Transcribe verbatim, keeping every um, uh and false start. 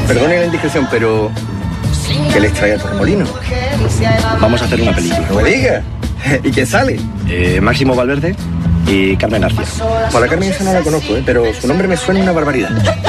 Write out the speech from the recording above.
Perdone la indiscreción, pero... ¿qué les trae a Torremolinos? Vamos a hacer una película. No me diga. ¿Y quién sale? Eh, Máximo Valverde y Carmen García. Bueno, la Carmen esa no la conozco, ¿eh? Pero su nombre me suena una barbaridad.